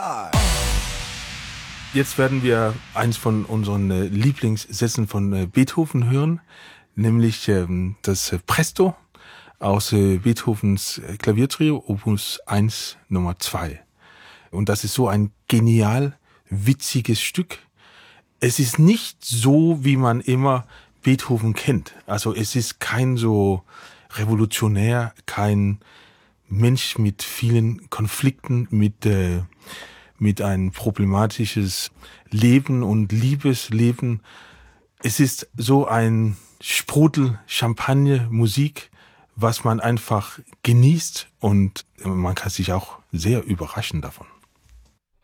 Jetzt werden wir eins von unseren Lieblingssätzen von Beethoven hören, nämlich das Presto aus Beethovens Klaviertrio, Opus 1 Nummer 2. Und das ist so ein genial witziges Stück. Es ist nicht so, wie man immer Beethoven kennt. Also es ist kein so revolutionär, kein Mensch mit vielen Konflikten, mit ein problematisches Leben und Liebesleben. Es ist so ein Sprudel Champagner Musik, was man einfach genießt und man kann sich auch sehr überraschen davon.